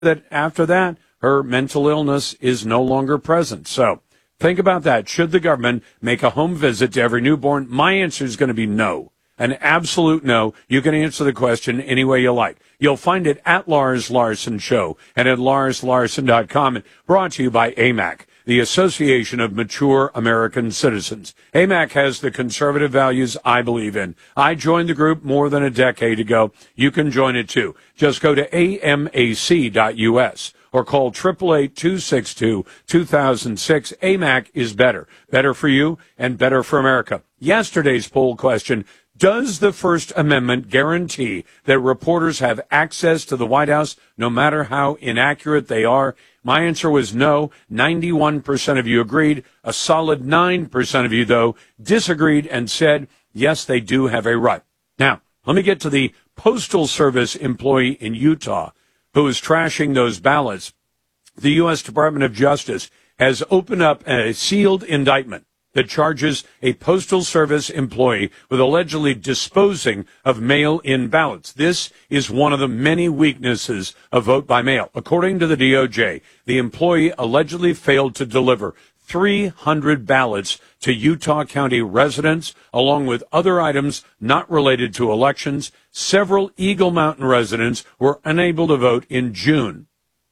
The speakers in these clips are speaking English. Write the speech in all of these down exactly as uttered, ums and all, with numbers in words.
that after that, her mental illness is no longer present. So think about that. Should the government make a home visit to every newborn? My answer is going to be no. An absolute no. You can answer the question any way you like. You'll find it at Lars Larson Show and at lars larson dot com. And brought to you by A M A C, the Association of Mature American Citizens. A M A C has the conservative values I believe in. I joined the group more than a decade ago. You can join it too. Just go to A M A C dot U S or call eight eight eight, two six two, two thousand six. A M A C is better. Better for you and better for America. Yesterday's poll question: does the First Amendment guarantee that reporters have access to the White House, no matter how inaccurate they are? My answer was no. ninety-one percent of you agreed. A solid nine percent of you, though, disagreed and said, yes, they do have a right. Now, let me get to the Postal Service employee in Utah who is trashing those ballots. The U S Department of Justice has opened up a sealed indictment that charges a Postal Service employee with allegedly disposing of mail-in ballots. This is one of the many weaknesses of vote by mail. According to the D O J, the employee allegedly failed to deliver three hundred ballots to Utah County residents, along with other items not related to elections. Several Eagle Mountain residents were unable to vote in June.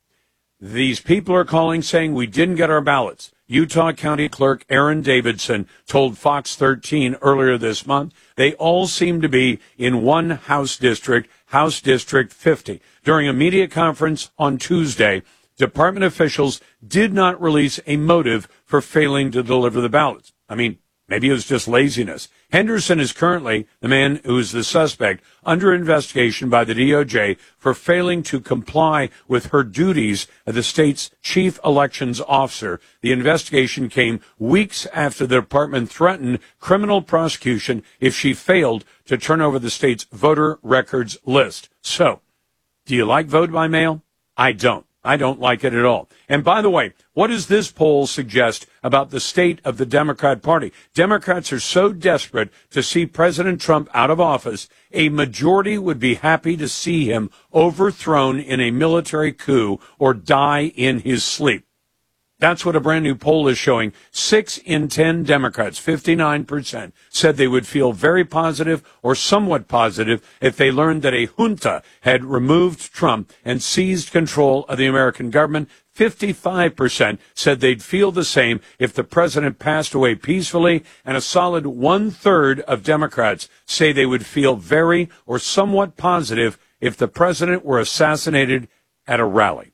These people are calling saying we didn't get our ballots. Utah County Clerk Aaron Davidson told Fox thirteen earlier this month they all seem to be in one House district, House District fifty. During a media conference on Tuesday, department officials did not release a motive for failing to deliver the ballots. I mean, maybe it was just laziness. Henderson is currently, the man who is the suspect, under investigation by the D O J for failing to comply with her duties as the state's chief elections officer. The investigation came weeks after the department threatened criminal prosecution if she failed to turn over the state's voter records list. So, do you like vote by mail? I don't. I don't like it at all. And by the way, what does this poll suggest about the state of the Democrat Party? Democrats are so desperate to see President Trump out of office, a majority would be happy to see him overthrown in a military coup or die in his sleep. That's what a brand new poll is showing. Six in ten Democrats, fifty-nine percent, said they would feel very positive or somewhat positive if they learned that a junta had removed Trump and seized control of the American government. fifty-five percent said they'd feel the same if the president passed away peacefully, and a solid one-third of Democrats say they would feel very or somewhat positive if the president were assassinated at a rally.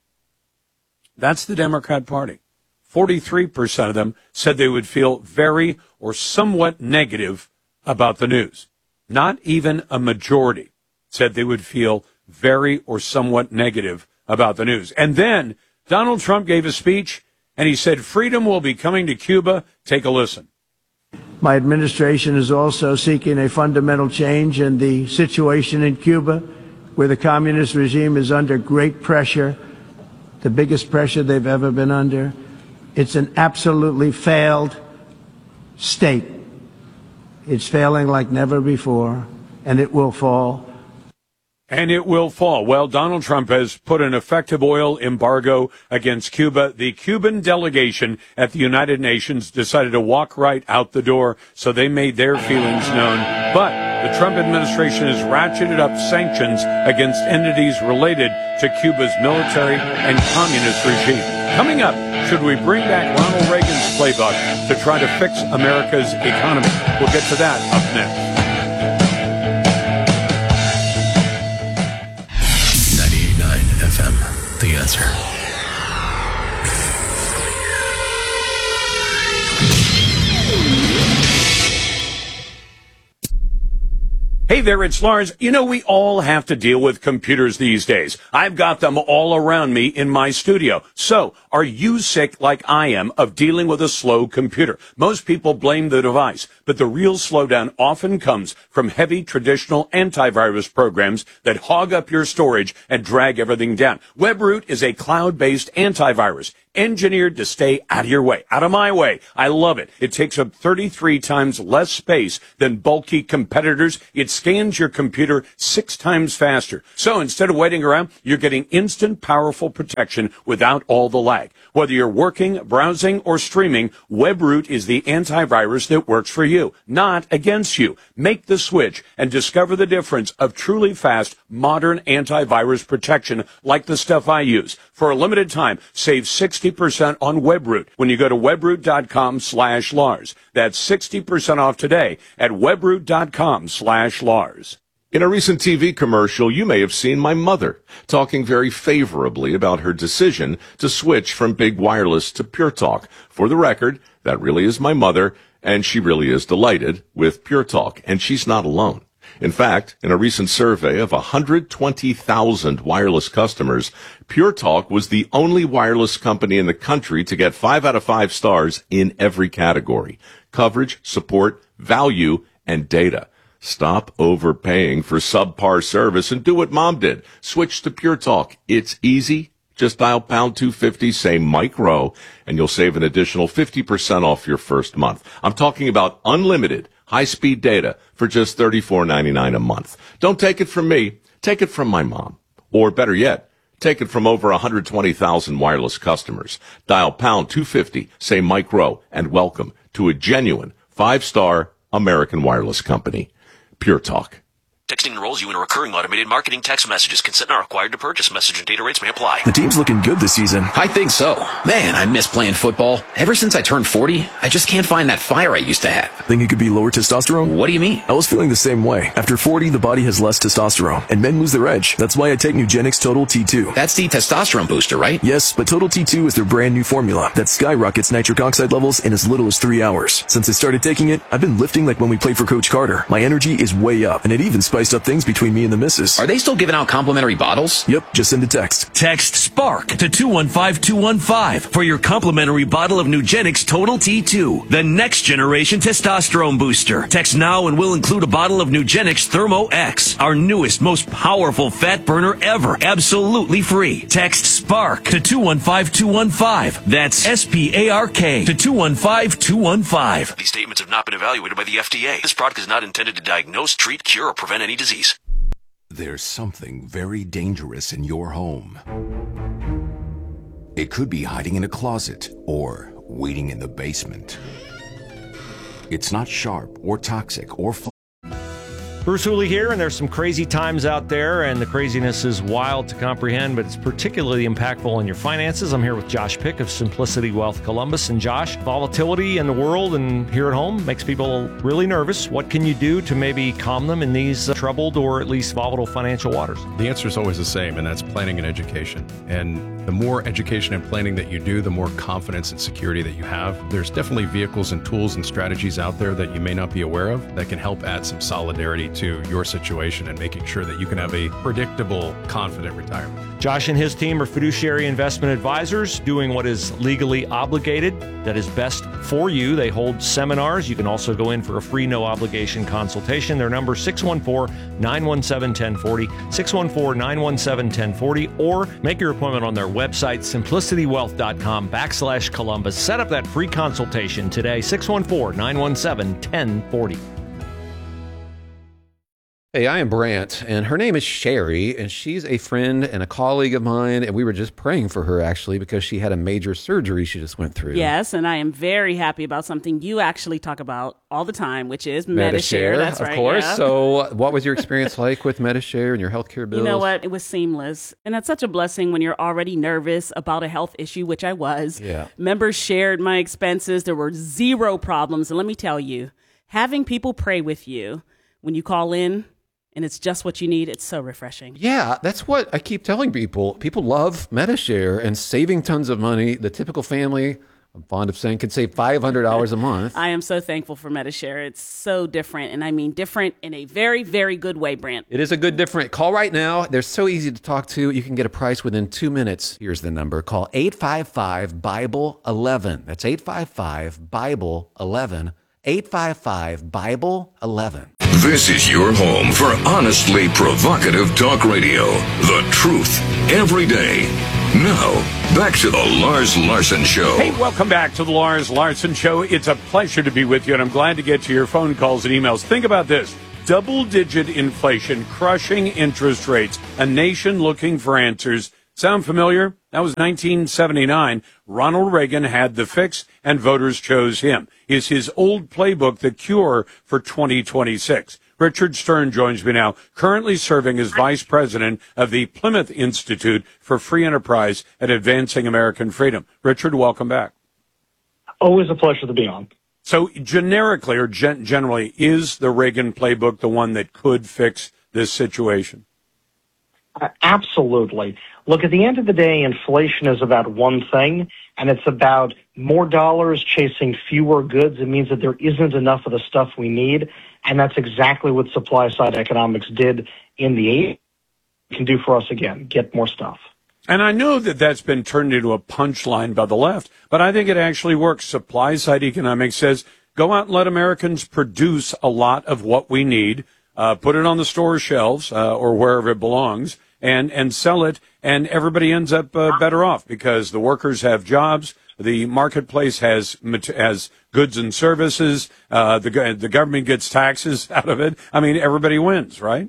That's the Democrat Party. forty-three percent of them said they would feel very or somewhat negative about the news. Not even a majority said they would feel very or somewhat negative about the news. And then Donald Trump gave a speech, and he said freedom will be coming to Cuba. Take a listen. My administration is also seeking a fundamental change in the situation in Cuba, where the communist regime is under great pressure, the biggest pressure they've ever been under. It's an absolutely failed state. It's failing like never before, and it will fall. And it will fall. Well, Donald Trump has put an effective oil embargo against Cuba. The Cuban delegation at the United Nations decided to walk right out the door, so they made their feelings known. But the Trump administration has ratcheted up sanctions against entities related to Cuba's military and communist regime. Coming up, should we bring back Ronald Reagan's playbook to try to fix America's economy? We'll get to that up next. ninety-eight point nine F M, The Answer. Hey there, it's Lars. You know, we all have to deal with computers these days. I've got them all around me in my studio. So, are you sick like I am of dealing with a slow computer? Most people blame the device, but the real slowdown often comes from heavy traditional antivirus programs that hog up your storage and drag everything down. WebRoot is a cloud-based antivirus engineered to stay out of your way, out of my way. I love it. It takes up thirty-three times less space than bulky competitors. It's scans your computer six times faster. So instead of waiting around, you're getting instant, powerful protection without all the lag. Whether you're working, browsing, or streaming, WebRoot is the antivirus that works for you, not against you. Make the switch and discover the difference of truly fast, modern antivirus protection like the stuff I use. For a limited time, save sixty percent on WebRoot when you go to webroot.com slash Lars. That's sixty percent off today at webroot.com slash Lars. In a recent T V commercial, you may have seen my mother talking very favorably about her decision to switch from big wireless to Pure Talk. For the record, that really is my mother, and she really is delighted with Pure Talk, and she's not alone. In fact, in a recent survey of one hundred twenty thousand wireless customers, Pure Talk was the only wireless company in the country to get five out of five stars in every category: coverage, support, value, and data. Stop overpaying for subpar service and do what Mom did. Switch to Pure Talk. It's easy. Just dial pound two fifty, say Mike Rowe, and you'll save an additional fifty percent off your first month. I'm talking about unlimited high-speed data for just thirty-four ninety-nine a month. Don't take it from me. Take it from my mom. Or better yet, take it from over one hundred twenty thousand wireless customers. Dial pound two fifty, say Mike Rowe, and welcome to a genuine five-star American wireless company. Pure Talk. Texting enrolls you in a recurring automated marketing text messages. Consent not required to purchase. Message and data rates may apply. The team's looking good this season. I think so. Man, I miss playing football. Ever since I turned forty, I just can't find that fire I used to have. Think it could be lower testosterone? What do you mean? I was feeling the same way. After forty, the body has less testosterone, and men lose their edge. That's why I take Nugenix Total T two. That's the testosterone booster, right? Yes, but Total T two is their brand new formula that skyrockets nitric oxide levels in as little as three hours. Since I started taking it, I've been lifting like when we played for Coach Carter. My energy is way up, and it even spiced up things between me and the missus. Are they still giving out complimentary bottles? Yep, just send a text. Text SPARK to two one five two one five for your complimentary bottle of Nugenix Total T two, the next generation testosterone booster. Text now and we'll include a bottle of Nugenix Thermo X, our newest, most powerful fat burner ever, absolutely free. Text SPARK to two one five two one five. That's S P A R K to two one five two one five. These statements have not been evaluated by the F D A. This product is not intended to diagnose, treat, cure, or prevent any disease. There's something very dangerous in your home. It could be hiding in a closet or waiting in the basement. It's not sharp or toxic or fl- Bruce Hooley here, and there's some crazy times out there, and the craziness is wild to comprehend, but it's particularly impactful on your finances. I'm here with Josh Pick of Simplicity Wealth Columbus. And Josh, volatility in the world and here at home makes people really nervous. What can you do to maybe calm them in these uh, troubled or at least volatile financial waters? The answer is always the same, and that's planning and education. And the more education and planning that you do, the more confidence and security that you have. There's definitely vehicles and tools and strategies out there that you may not be aware of that can help add some solidarity to your situation and making sure that you can have a predictable, confident retirement. Josh and his team are fiduciary investment advisors doing what is legally obligated, that is best for you. They hold seminars. You can also go in for a free, no obligation consultation. Their number six one four, nine one seven, one zero four zero, six one four, nine one seven, one zero four zero, or make your appointment on their website, simplicitywealth.com backslash Columbus. Set up that free consultation today, six one four, nine one seven, one zero four zero. Hey, I am Brant, and her name is Sherry, and she's a friend and a colleague of mine, and we were just praying for her, actually, because she had a major surgery she just went through. Yes, and I am very happy about something you actually talk about all the time, which is Medi-Share. That's of right, course. yeah. So what was your experience like with Medi-Share and your healthcare bills? You know what? It was seamless, and that's such a blessing when you're already nervous about a health issue, which I was. Yeah. Members shared my expenses. There were zero problems, and let me tell you, having people pray with you when you call in, and it's just what you need, it's so refreshing. Yeah, that's what I keep telling people. People love Medi-Share and saving tons of money. The typical family, I'm fond of saying, can save five hundred dollars a month. I am so thankful for Medi-Share. It's so different, and I mean different in a very, very good way, Brant. It is a good different. Call right now. They're so easy to talk to. You can get a price within two minutes. Here's the number. Call eight five five, Bible eleven. That's eight five five, Bible eleven. eight five five, Bible eleven. This is your home for honestly provocative talk radio. The truth every day. Now, back to the Lars Larson Show. Hey, welcome back to the Lars Larson Show. It's a pleasure to be with you, and I'm glad to get to your phone calls and emails. Think about this. double-digit inflation, crushing interest rates, a nation looking for answers. Sound familiar? That was nineteen seventy-nine. Ronald Reagan had the fix, and voters chose him. Is his old playbook the cure for twenty twenty-six? Richard Stern joins me now, currently serving as vice president of the Plymouth Institute for Free Enterprise and Advancing American Freedom. Richard, welcome back. Always a pleasure to be on. So generically or gen- generally, is the Reagan playbook the one that could fix this situation? Uh, absolutely. Look, at the end of the day, inflation is about one thing, and it's about more dollars chasing fewer goods. It means that there isn't enough of the stuff we need, and that's exactly what supply-side economics did in the eighties. It can do for us again, get more stuff. And I know that that's been turned into a punchline by the left, but I think it actually works. Supply-side economics says, go out and let Americans produce a lot of what we need, uh, put it on the store shelves uh, or wherever it belongs, and, and sell it, and everybody ends up uh, better off because the workers have jobs, the marketplace has has goods and services, uh, the, the government gets taxes out of it. I mean, everybody wins, right?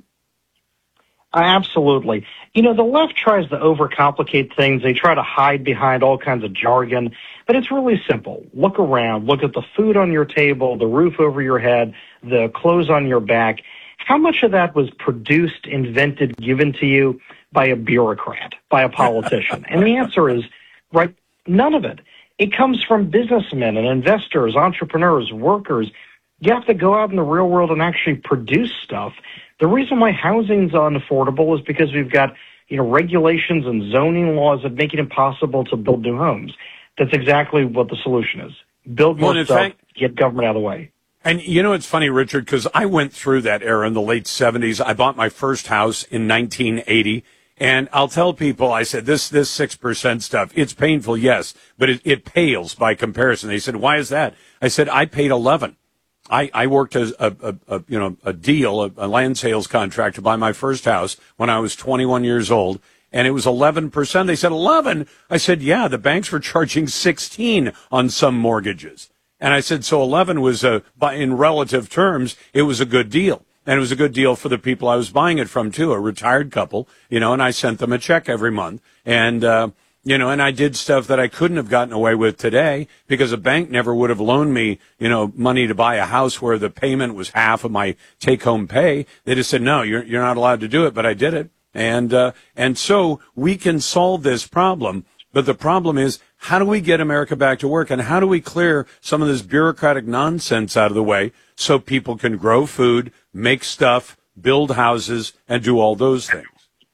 Absolutely. You know, the left tries to overcomplicate things. They try to hide behind all kinds of jargon, but it's really simple. Look around. Look at the food on your table, the roof over your head, the clothes on your back. How much of that was produced, invented, given to you by a bureaucrat, by a politician? And the answer is, right, none of it. It comes from businessmen and investors, entrepreneurs, workers. You have to go out in the real world and actually produce stuff. The reason why housing's unaffordable is because we've got, you know, regulations and zoning laws that make it impossible to build new homes. That's exactly what the solution is. Build more well, stuff, fact, get government out of the way. And you know, it's funny, Richard, because I went through that era in the late seventies. I bought my first house in nineteen eighty. And I'll tell people, I said, this, this six percent stuff, it's painful, yes, but it, it pales by comparison. They said, why is that? I said, I paid eleven. I, I worked as a, a, a, you know, a deal, a, a land sales contract to buy my first house when I was twenty-one years old. And it was eleven percent. They said, eleven? I said, yeah, the banks were charging sixteen on some mortgages. And I said, so eleven was a, by, in relative terms, it was a good deal. And it was a good deal for the people I was buying it from, too, a retired couple, you know, and I sent them a check every month. And, uh, you know, and I did stuff that I couldn't have gotten away with today because a bank never would have loaned me, you know, money to buy a house where the payment was half of my take-home pay. They just said, no, you're, you're not allowed to do it, but I did it. And, uh, and so we can solve this problem. But the problem is, how do we get America back to work? And how do we clear some of this bureaucratic nonsense out of the way so people can grow food, make stuff, build houses, and do all those things?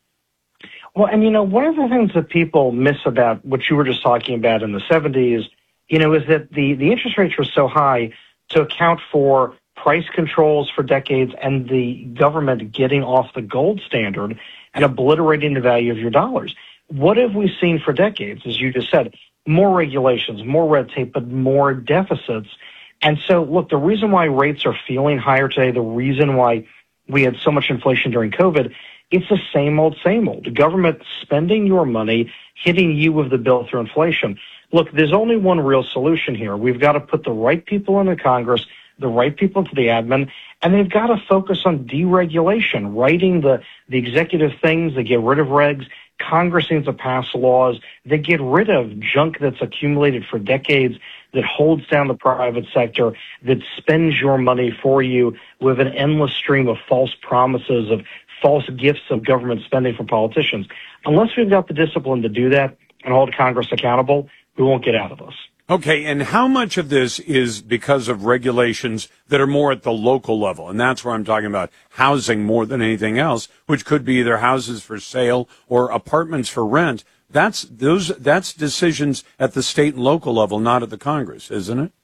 Well, and, you know, one of the things that people miss about what you were just talking about in the seventies, you know, is that the, the interest rates were so high to account for price controls for decades and the government getting off the gold standard and obliterating the value of your dollars. What have we seen for decades? As you just said, more regulations, more red tape, but more deficits. And so, look, the reason why rates are feeling higher today, the reason why we had so much inflation during COVID, it's the same old, same old. The government spending your money, hitting you with the bill through inflation. Look, there's only one real solution here. We've got to put the right people in the Congress, the right people into the admin, and they've got to focus on deregulation, writing the, the executive things that get rid of regs. Congress needs to pass laws that get rid of junk that's accumulated for decades, that holds down the private sector, that spends your money for you with an endless stream of false promises, of false gifts of government spending from politicians. Unless we've got the discipline to do that and hold Congress accountable, we won't get out of this. Okay, and how much of this is because of regulations that are more at the local level? And that's where I'm talking about housing more than anything else, which could be either houses for sale or apartments for rent. That's those. That's decisions at the state and local level, not at the Congress, isn't it?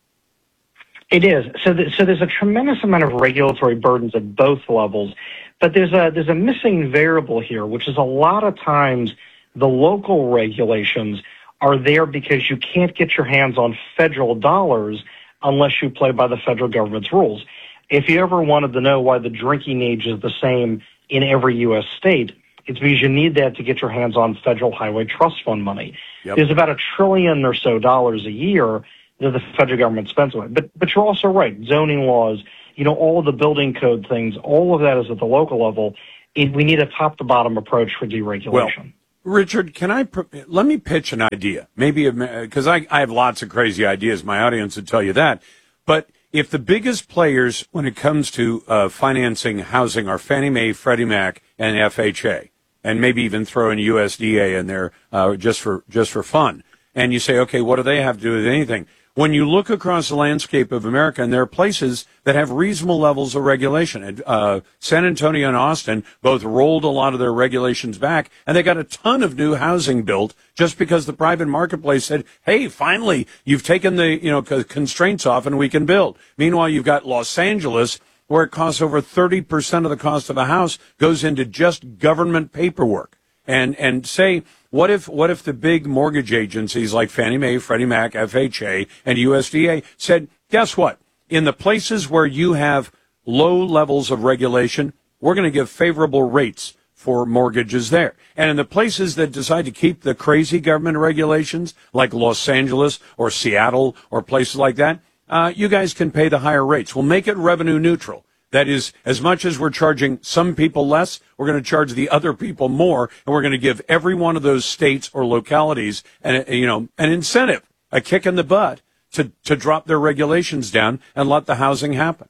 It is. So, th- so there's a tremendous amount of regulatory burdens at both levels, but there's a there's a missing variable here, which is a lot of times the local regulations are there because you can't get your hands on federal dollars unless you play by the federal government's rules. If you ever wanted to know why the drinking age is the same in every U S state, it's because you need that to get your hands on federal highway trust fund money. Yep. There's about a trillion or so dollars a year that the federal government spends on it. But, but you're also right. Zoning laws, you know, all of the building code things, all of that is at the local level. It, we need a top-to-bottom approach for deregulation. Well, Richard, can I pr- let me pitch an idea? Maybe because I, I have lots of crazy ideas. My audience would tell you that. But if the biggest players when it comes to uh, financing housing are Fannie Mae, Freddie Mac, and F H A, and maybe even throw in U S D A in there uh, just for just for fun, and you say, okay, what do they have to do with anything? When you look across the landscape of America, and there are places that have reasonable levels of regulation. Uh, San Antonio and Austin both rolled a lot of their regulations back, and they got a ton of new housing built just because the private marketplace said, hey, finally, you've taken the you know constraints off and we can build. Meanwhile, you've got Los Angeles, where it costs over thirty percent of the cost of a house goes into just government paperwork. And and say, what if what if the big mortgage agencies like Fannie Mae, Freddie Mac, F H A, and U S D A said, guess what? In the places where you have low levels of regulation, we're going to give favorable rates for mortgages there. And in the places that decide to keep the crazy government regulations, like Los Angeles or Seattle or places like that, uh, you guys can pay the higher rates. We'll make it revenue neutral. That is, as much as we're charging some people less, we're going to charge the other people more, and we're going to give every one of those states or localities an, you know, an incentive, a kick in the butt to, to drop their regulations down and let the housing happen.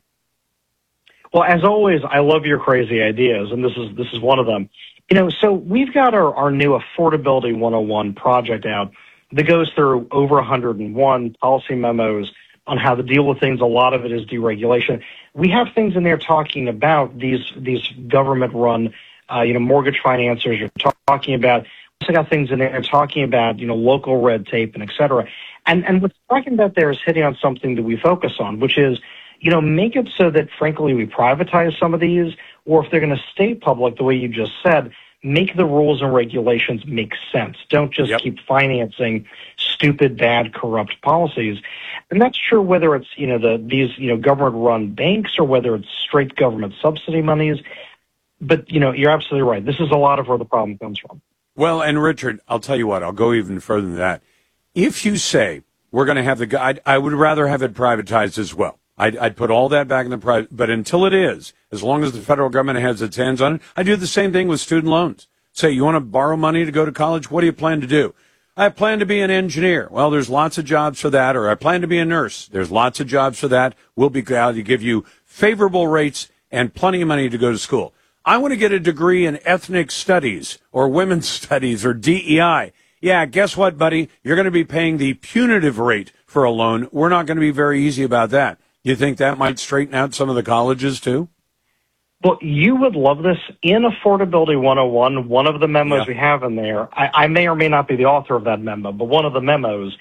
Well, as always, I love your crazy ideas, and this is this is one of them. You know, so we've got our, our new Affordability one oh one project out that goes through over one hundred one policy memos on how to deal with things. A lot of it is deregulation. We have things in there talking about these these government-run, uh, you know, mortgage financiers. You're talk- talking about. We also got things in there talking about, you know, local red tape and et cetera. And and what's talking about there is hitting on something that we focus on, which is, you know, make it so that, frankly, we privatize some of these, or if they're going to stay public, the way you just said, make the rules and regulations make sense. Don't just yep. keep financing stupid, bad, corrupt policies. And that's true whether it's, you know, the these, you know, government-run banks or whether it's straight government subsidy monies. But, you know, you're absolutely right. This is a lot of where the problem comes from. Well, and Richard, I'll tell you what, I'll go even further than that. If you say we're going to have the, I'd, I would rather have it privatized as well. I'd, I'd put all that back in the private, but until it is, as long as the federal government has its hands on it, I do the same thing with student loans. Say, you want to borrow money to go to college? What do you plan to do? I plan to be an engineer. Well, there's lots of jobs for that. Or I plan to be a nurse. There's lots of jobs for that. We'll be glad to give you favorable rates and plenty of money to go to school. I want to get a degree in ethnic studies or women's studies or D E I. Yeah, guess what, buddy? You're going to be paying the punitive rate for a loan. We're not going to be very easy about that. You think that might straighten out some of the colleges, too? Well, you would love this. In Affordability one oh one, one of the memos yeah. we have in there, I, I may or may not be the author of that memo, but one of the memos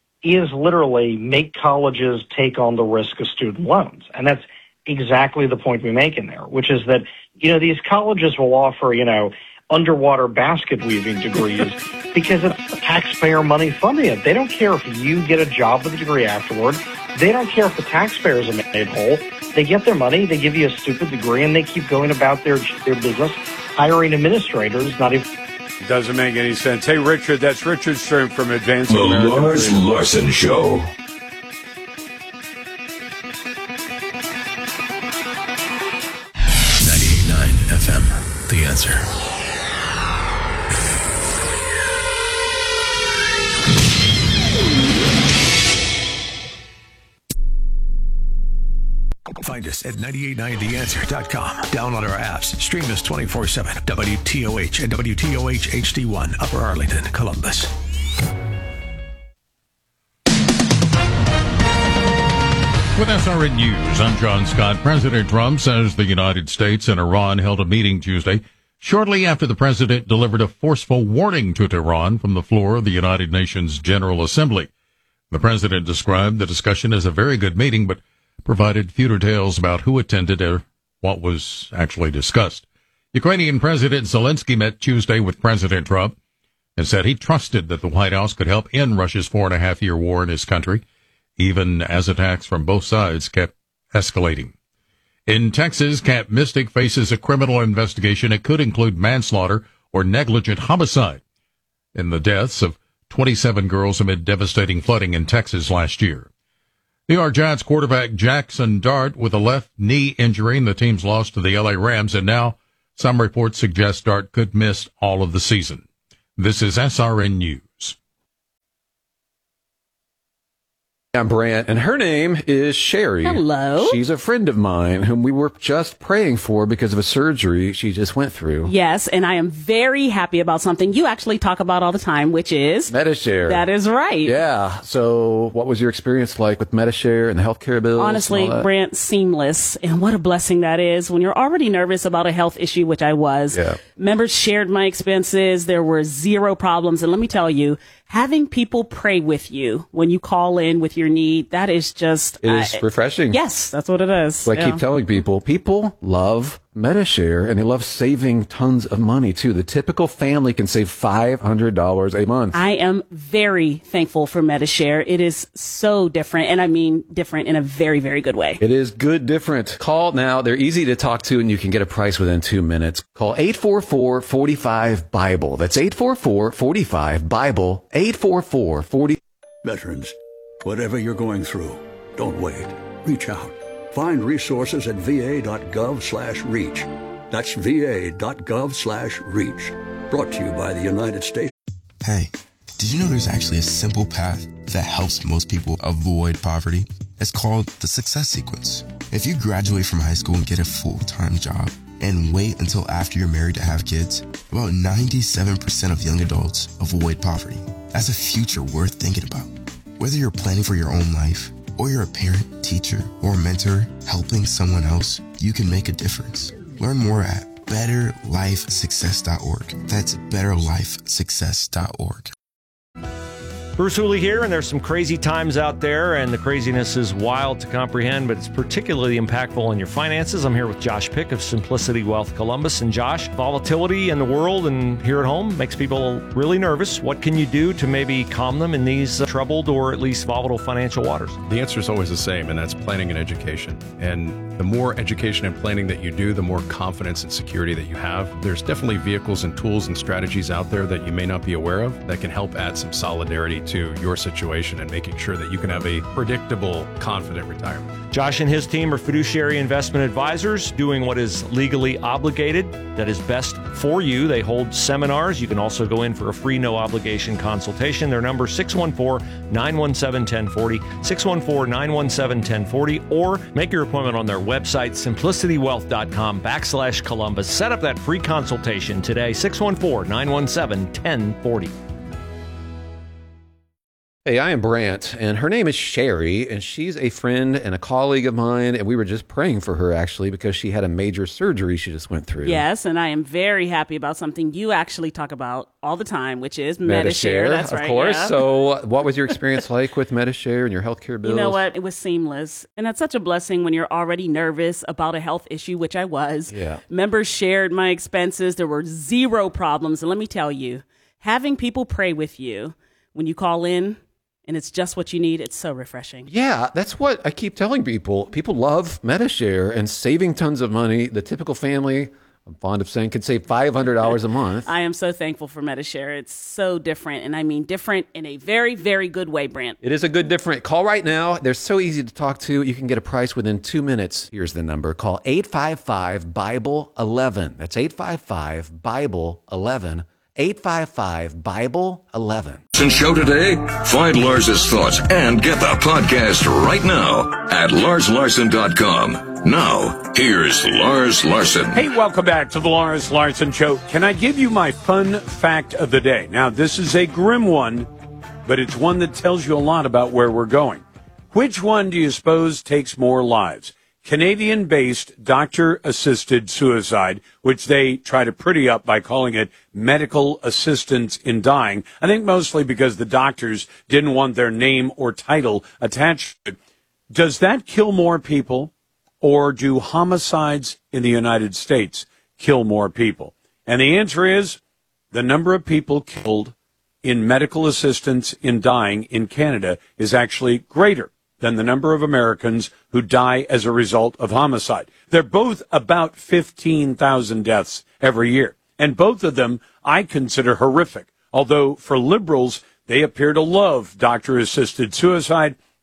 is literally make colleges take on the risk of student loans. And that's exactly the point we make in there, which is that, you know, these colleges will offer, you know, underwater basket weaving degrees because it's taxpayer money funding it. They don't care if you get a job with a degree afterward. They don't care if the taxpayers are made whole. They get their money, they give you a stupid degree, and they keep going about their their business, hiring administrators, not even... It doesn't make any sense. Hey, Richard, that's Richard Stern from Advancing The American Lars Freedom. Larson Show. ninety-eight point nine F M, The Answer. Find us at nine eight nine the answer dot com. Download our apps. Stream us twenty-four seven. W T O H and W T O H H D one, Upper Arlington, Columbus. With S R N News, I'm John Scott. President Trump says the United States and Iran held a meeting Tuesday, shortly after the president delivered a forceful warning to Tehran from the floor of the United Nations General Assembly. The president described the discussion as a very good meeting, but provided few details about who attended or what was actually discussed. Ukrainian President Zelensky met Tuesday with President Trump and said he trusted that the White House could help end Russia's four and a half year war in his country, even as attacks from both sides kept escalating. In Texas, Camp Mystic faces a criminal investigation. It could include manslaughter or negligent homicide in the deaths of twenty-seven girls amid devastating flooding in Texas last year. New York Giants quarterback Jackson Dart with a left knee injury in the team's loss to the L A Rams, and now some reports suggest Dart could miss all of the season. This is S R N News. I'm Brant, and her name is Sherry. Hello. She's a friend of mine whom we were just praying for because of a surgery she just went through. Yes, and I am very happy about something you actually talk about all the time, which is Medi-Share. That is right. Yeah. So what was your experience like with Medi-Share and the healthcare bills? Honestly, and all that? Brant, seamless. And what a blessing that is when you're already nervous about a health issue, which I was. Yeah. Members shared my expenses. There were zero problems. And let me tell you, having people pray with you when you call in with your need, that is just... It is uh, refreshing. Yes, that's what it is. So I Yeah. keep telling people, people love Medi-Share, and they love saving tons of money, too. The typical family can save five hundred dollars a month. I am very thankful for Medi-Share. It is so different, and I mean different in a very, very good way. It is good different. Call now. They're easy to talk to, and you can get a price within two minutes. Call eight four four, four five, BIBLE. That's eight four four, four five, BIBLE. eight four four, four zero. Veterans, whatever you're going through, don't wait. Reach out. Find resources at va.gov slash reach. That's va.gov slash reach. Brought to you by the United States. Hey, did you know there's actually a simple path that helps most people avoid poverty? It's called the Success Sequence. If you graduate from high school and get a full-time job and wait until after you're married to have kids, about ninety-seven percent of young adults avoid poverty. That's a future worth thinking about. Whether you're planning for your own life, or you're a parent, teacher, or mentor helping someone else, you can make a difference. Learn more at better life success dot org. That's better life success dot org. Bruce Hooley here, and there's some crazy times out there, and the craziness is wild to comprehend, but it's particularly impactful on your finances. I'm here with Josh Pick of Simplicity Wealth Columbus. And Josh, volatility in the world and here at home makes people really nervous. What can you do to maybe calm them in these uh, troubled or at least volatile financial waters? The answer is always the same, and that's planning and education. And the more education and planning that you do, the more confidence and security that you have. There's definitely vehicles and tools and strategies out there that you may not be aware of that can help add some solidarity to your situation and making sure that you can have a predictable, confident retirement. Josh and his team are fiduciary investment advisors doing what is legally obligated, that is best for you. They hold seminars. You can also go in for a free no obligation consultation. Their number six one four, nine one seven, one zero four zero, six one four, nine one seven, one zero four zero, or make your appointment on their website, simplicitywealth.com backslash Columbus. Set up that free consultation today, six one four, nine one seven, one zero four zero. Hey, I am Brant, and her name is Sherry, and she's a friend and a colleague of mine, and we were just praying for her, actually, because she had a major surgery she just went through. Yes, and I am very happy about something you actually talk about all the time, which is Medi-Share. That's of right. course. Yeah. So what was your experience like with Medi-Share and your healthcare bills? You know what? It was seamless. And that's such a blessing when you're already nervous about a health issue, which I was. Yeah. Members shared my expenses. There were zero problems. And let me tell you, having people pray with you when you call in, and it's just what you need, it's so refreshing. Yeah, that's what I keep telling people. People love Medi-Share and saving tons of money. The typical family, I'm fond of saying, can save five hundred dollars a month. I am so thankful for Medi-Share. It's so different, and I mean different in a very, very good way, Brant. It is a good different. Call right now. They're so easy to talk to. You can get a price within two minutes. Here's the number. Call eight five five, BIBLE eleven. That's eight five five, BIBLE eleven. eight five five, BIBLE eleven. Show today? Find Lars's thoughts and get the podcast right now at lars larson dot com. Now, here's Lars Larson. Hey, welcome back to the Lars Larson Show. Can I give you my fun fact of the day? Now, this is a grim one, but it's one that tells you a lot about where we're going. Which one do you suppose takes more lives? Canadian-based doctor-assisted suicide, which they try to pretty up by calling it medical assistance in dying. I think mostly because the doctors didn't want their name or title attached to it. Does that kill more people, or do homicides in the United States kill more people? And the answer is the number of people killed in medical assistance in dying in Canada is actually greater than the number of Americans who die as a result of homicide. They're both about fifteen thousand deaths every year. And both of them I consider horrific. Although for liberals, they appear to love doctor-assisted suicide.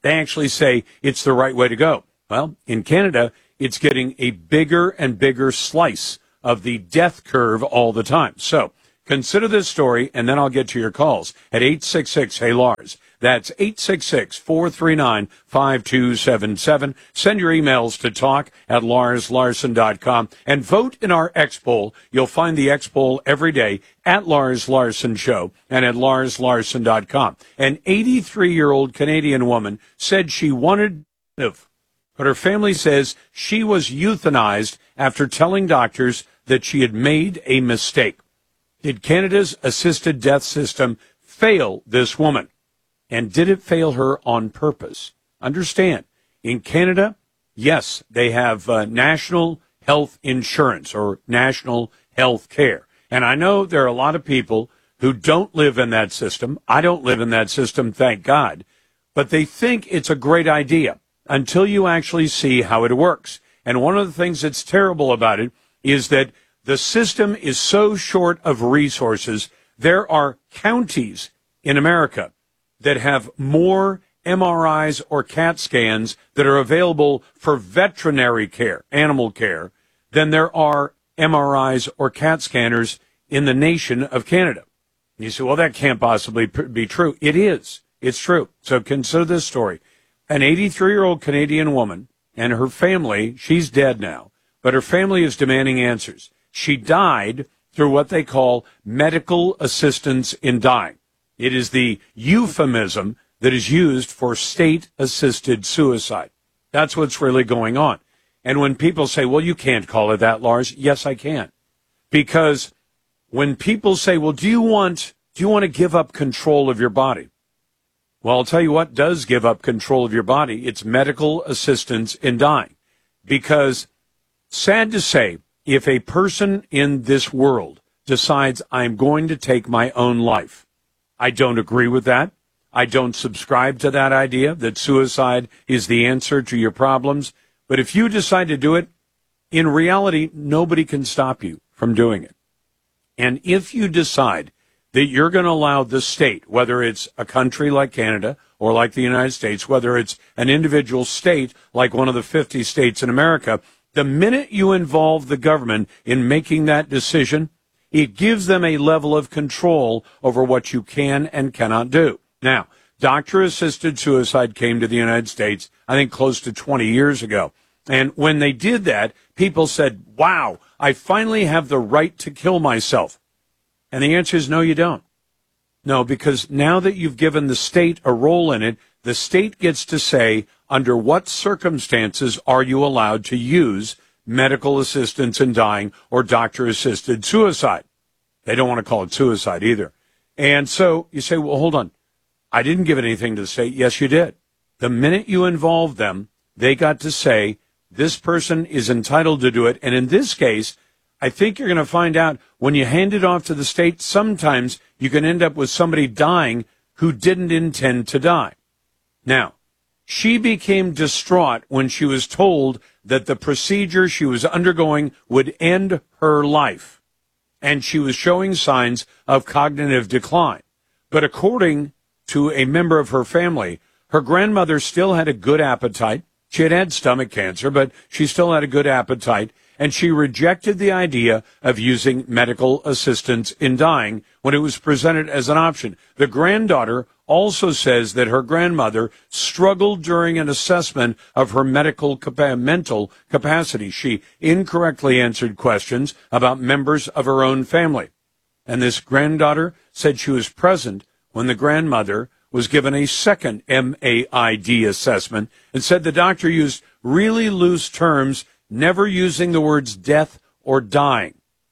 They actually say it's the right way to go. Well, in Canada, it's getting a bigger and bigger slice of the death curve all the time. So consider this story, and then I'll get to your calls at eight six six, hey Lars. That's eight six six, four three nine, five two seven seven. Send your emails to talk at lars larson dot com and vote in our X poll. You'll find the X poll every day at Lars Larson Show and at lars larson dot com. An eighty-three-year-old Canadian woman said she wanted to live, but her family says she was euthanized after telling doctors that she had made a mistake. Did Canada's assisted death system fail this woman? And did it fail her on purpose? Understand, in Canada, yes, they have uh, national health insurance or national health care. And I know there are a lot of people who don't live in that system. I don't live in that system, thank God. But they think it's a great idea until you actually see how it works. And one of the things that's terrible about it is that the system is so short of resources. There are counties in America that have more M R Is or CAT scans that are available for veterinary care, animal care, than there are M R Is or CAT scanners in the nation of Canada. You say, well, that can't possibly be true. It is. It's true. So consider this story. An eighty-three-year-old Canadian woman and her family, she's dead now, but her family is demanding answers. She died through what they call medical assistance in dying. It is the euphemism that is used for state-assisted suicide. That's what's really going on. And when people say, well, you can't call it that, Lars, yes, I can. Because when people say, well, do you want, do you want to give up control of your body? Well, I'll tell you what does give up control of your body. It's medical assistance in dying. Because, sad to say, if a person in this world decides I'm going to take my own life, I don't agree with that. I don't subscribe to that idea that suicide is the answer to your problems. But if you decide to do it, in reality, nobody can stop you from doing it. And if you decide that you're going to allow the state, whether it's a country like Canada or like the United States, whether it's an individual state like one of the fifty states in America, the minute you involve the government in making that decision, it gives them a level of control over what you can and cannot do. Now, doctor-assisted suicide came to the United States, I think, close to twenty years ago. And when they did that, people said, wow, I finally have the right to kill myself. And the answer is no, you don't. No, because now that you've given the state a role in it, the state gets to say under what circumstances are you allowed to use medical assistance in dying or doctor-assisted suicide. They don't want to call it suicide either. And so you say, well, hold on. I didn't give anything to the state. Yes, you did. The minute you involved them, they got to say, this person is entitled to do it. And in this case, I think you're going to find out when you hand it off to the state, sometimes you can end up with somebody dying who didn't intend to die. Now, she became distraught when she was told that the procedure she was undergoing would end her life, and she was showing signs of cognitive decline. But according to a member of her family, her grandmother still had a good appetite. She had had stomach cancer, but she still had a good appetite, and she rejected the idea of using medical assistance in dying when it was presented as an option. The granddaughter also says that her grandmother struggled during an assessment of her medical capa- mental capacity. She incorrectly answered questions about members of her own family. And this granddaughter said she was present when the grandmother was given a second M A I D assessment and said the doctor used really loose terms, never using the words death or dying.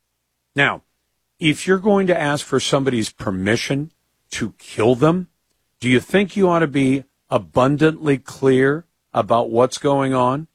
Now, if you're going to ask for somebody's permission to kill them, do you think you ought to be abundantly clear about what's going on?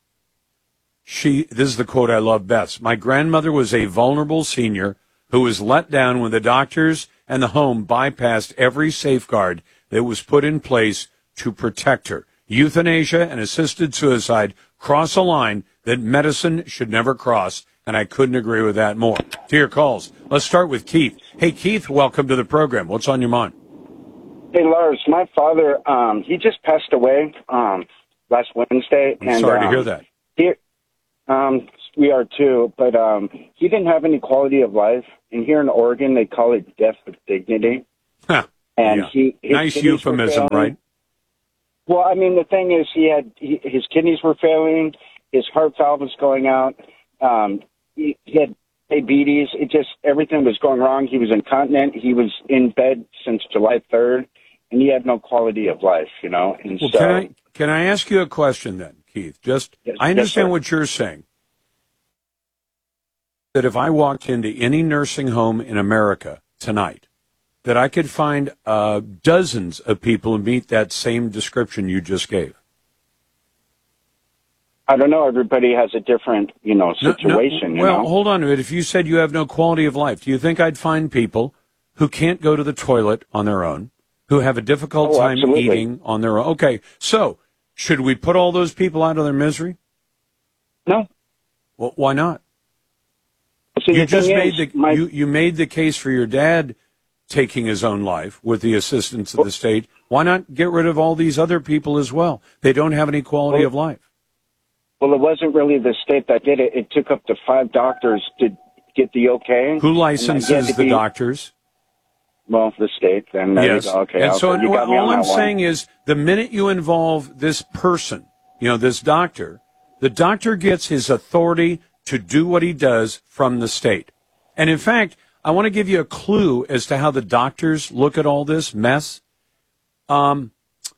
She, this is the quote I love best. My grandmother was a vulnerable senior who was let down when the doctors and the home bypassed every safeguard that was put in place to protect her. Euthanasia and assisted suicide cross a line that medicine should never cross, and I couldn't agree with that more. To your calls. Let's start with Keith. Hey, Keith, welcome to the program. What's on your mind? Hey, Lars, my father, um, he just passed away um, last Wednesday. I'm and, sorry um, to hear that. He, um, we are too, but um, he didn't have any quality of life. And here in Oregon, they call it death with dignity. Huh. And Yeah. he his Nice kidneys were euphemism, failing. right? Well, I mean, the thing is, he had he, his kidneys were failing, his heart valve was going out, um, he, he had diabetes. It just everything was going wrong. He was incontinent. He was in bed since July third, and he had no quality of life, you know. And Well, so, can I can I ask you a question then, Keith? Just Yes, I yes, understand sir. what you're saying. That if I walked into any nursing home in America tonight, that I could find uh, dozens of people who meet that same description you just gave. I don't know. Everybody has a different, you know, No, no, situation. you well, know? hold on a minute. If you said you have no quality of life, do you think I'd find people who can't go to the toilet on their own, who have a difficult Oh, time absolutely. eating on their own? Okay, so should we put all those people out of their misery? No. Well, why not? See, you the just thing made is, the my- you, you made the case for your dad taking his own life with the assistance of the state. Why not get rid of all these other people as well? They don't have any quality Well- of life. Well, it wasn't really the state that did it. It took up to five doctors to get the okay. Who And licenses that had to the be- doctors? Well, the state. Then there Yes. you go. Okay. and so okay. You got all me on I'm that one. saying is the minute you involve this person, you know, this doctor, the doctor gets his authority to do what he does from the state. And in fact, I want to give you a clue as to how the doctors look at all this mess. Um,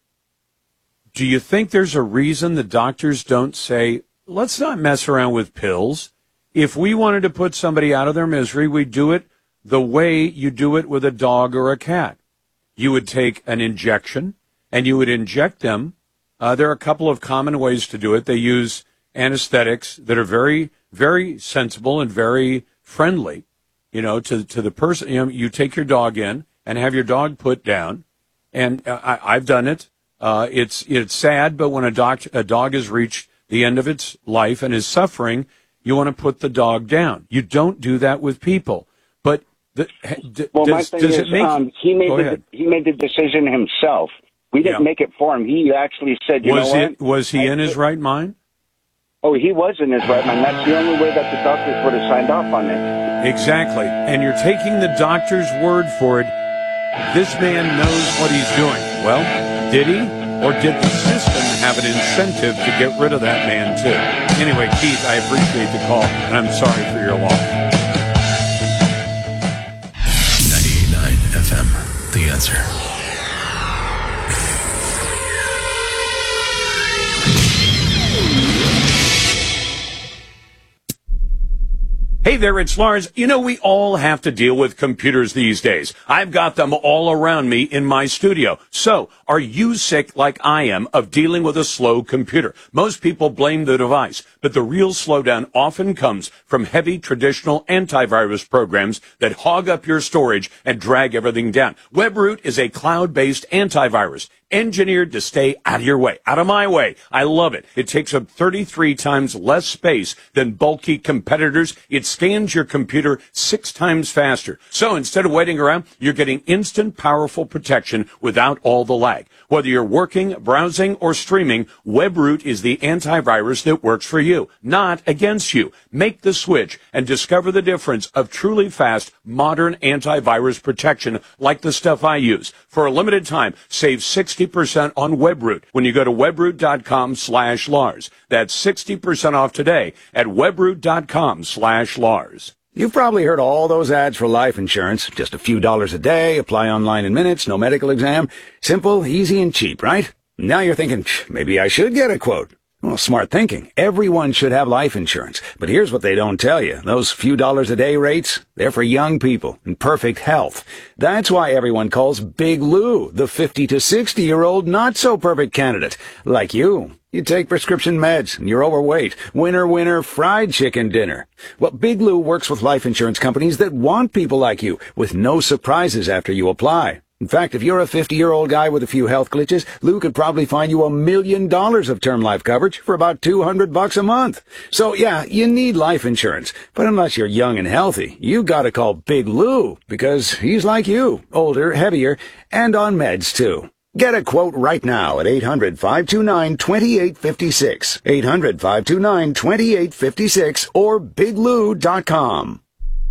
do you think there's a reason the doctors don't say, let's not mess around with pills? If we wanted to put somebody out of their misery, we'd do it the way you do it with a dog or a cat. You would take an injection and you would inject them. Uh, there are a couple of common ways to do it. They use anesthetics that are very, very sensible and very friendly, you know, to, to the person. You know, you take your dog in and have your dog put down. And uh, I, I've done it. Uh, it's, it's sad, but when a doc, a dog has reached the end of its life and is suffering, you want to put the dog down. You don't do that with people. But the, d- Well, my does, thing does is, it make um, he made Go the ahead. he made the decision himself. We didn't Yeah. make it for him. He actually said, "You was know it what?" was he I- in his right mind? Oh, he was in his right mind. That's the only way that the doctors would have signed off on it. Exactly. And you're taking the doctor's word for it. This man knows what he's doing. Well, did he? Or did the system have an incentive to get rid of that man, too? Anyway, Keith, I appreciate the call, and I'm sorry for your loss. ninety-eight point nine F M, The Answer. Hey there, it's Lars. You know, we all have to deal with computers these days. I've got them all around me in my studio. So, are you sick like I am of dealing with a slow computer? Most people blame the device, but the real slowdown often comes from heavy traditional antivirus programs that hog up your storage and drag everything down. WebRoot is a cloud-based antivirus engineered to stay out of your way, out of my way. I love it. It takes up thirty-three times less space than bulky competitors. It scans your computer six times faster. So instead of waiting around, you're getting instant, powerful protection without all the lag. Whether you're working, browsing, or streaming, WebRoot is the antivirus that works for you, not against you. Make the switch and discover the difference of truly fast, modern antivirus protection like the stuff I use. For a limited time, save sixty percent on WebRoot when you go to webroot.com slash Lars. That's sixty percent off today at webroot.com slash Lars. You've probably heard all those ads for life insurance. Just a few dollars a day, apply online in minutes, no medical exam. Simple, easy, and cheap, right? Now you're thinking, maybe I should get a quote. Well, smart thinking. Everyone should have life insurance. But here's what they don't tell you. Those few dollars a day rates, they're for young people in perfect health. That's why everyone calls Big Lou the fifty to sixty-year-old not-so-perfect candidate. Like you. You take prescription meds, and you're overweight. Winner, winner, fried chicken dinner. Well, Big Lou works with life insurance companies that want people like you, with no surprises after you apply. In fact, if you're a fifty-year-old guy with a few health glitches, Lou could probably find you a million dollars of term life coverage for about two hundred bucks a month. So yeah, you need life insurance. But unless you're young and healthy, you gotta call Big Lou, because he's like you, older, heavier, and on meds too. Get a quote right now at eight hundred, five two nine, two eight five six, eight hundred, five two nine, two eight five six, or big lou dot com.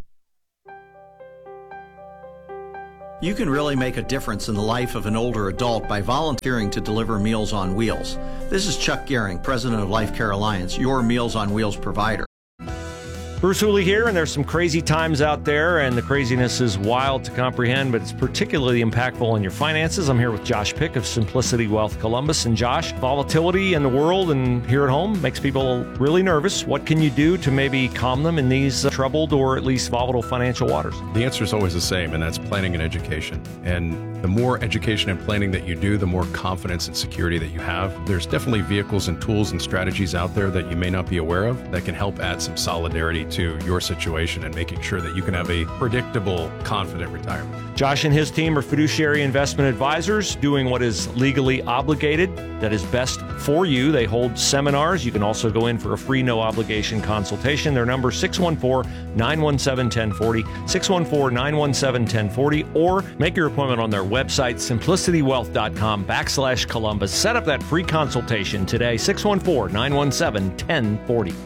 You can really make a difference in the life of an older adult by volunteering to deliver Meals on Wheels. This is Chuck Gehring, president of Life Care Alliance, your Meals on Wheels provider. Bruce Hooley here, and there's some crazy times out there, and the craziness is wild to comprehend, but it's particularly impactful on your finances. I'm here with Josh Pick of Simplicity Wealth Columbus. And Josh, volatility in the world and here at home makes people really nervous. What can you do to maybe calm them in these uh, troubled or at least volatile financial waters? The answer is always the same, and that's planning and education. And the more education and planning that you do, the more confidence and security that you have. There's definitely vehicles and tools and strategies out there that you may not be aware of that can help add some solidarity to your situation and making sure that you can have a predictable, confident retirement. Josh and his team are fiduciary investment advisors doing what is legally obligated, that is best for you. They hold seminars. You can also go in for a free, no obligation consultation. Their number six one four, nine one seven, one zero four zero, six one four, nine one seven, one zero four zero, or make your appointment on their website, simplicitywealth.com backslash Columbus. Set up that free consultation today, six one four, nine one seven, one zero four zero.